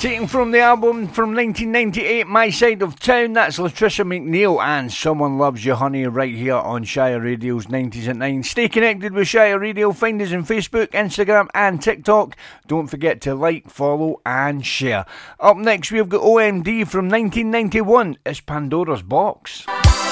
Taken from the album from 1998, My Side of Town, that's Latricia McNeil and Someone Loves You Honey right here on Shire Radio's 90s at 9. Stay connected with Shire Radio, find us on Facebook, Instagram and TikTok. Don't forget to like, follow and share. Up next we've got OMD from 1991, it's Pandora's Box.